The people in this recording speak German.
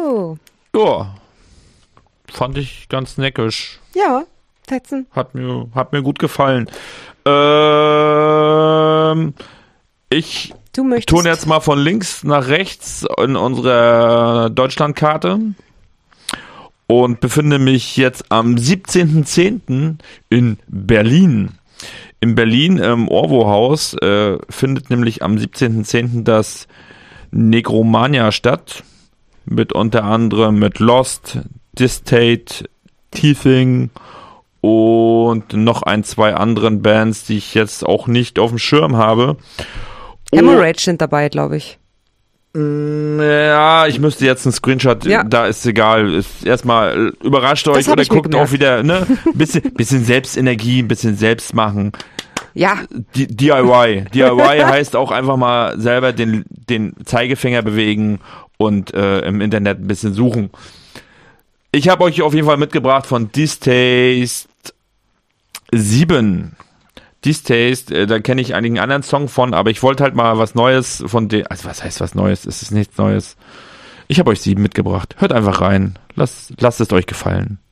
So. Ja. Fand ich ganz neckisch. Ja, Fetzen. Hat mir gut gefallen. Ich tue jetzt mal von links nach rechts in unserer Deutschlandkarte und befinde mich jetzt am 17.10. in Berlin. In Berlin im Orwo-Haus findet nämlich am 17.10. das Negromania statt. Mit unter anderem mit Lost, Distate, Teething und noch 2 anderen Bands, die ich jetzt auch nicht auf dem Schirm habe. Hemorrhage sind dabei, glaube ich. Ja, ich müsste jetzt einen Screenshot, da ist egal. Erstmal überrascht euch oder guckt auch wieder, ne? Bisschen Selbstenergie, ein bisschen selbst machen. Ja. DIY. DIY heißt auch einfach mal selber den Zeigefinger bewegen und im Internet ein bisschen suchen. Ich habe euch auf jeden Fall mitgebracht von Distaste 7. Distaste, da kenne ich einigen anderen Song von, aber ich wollte halt mal was Neues von dem. Also was heißt was Neues? Es ist nichts Neues. Ich habe euch 7 mitgebracht. Hört einfach rein. Lasst es euch gefallen.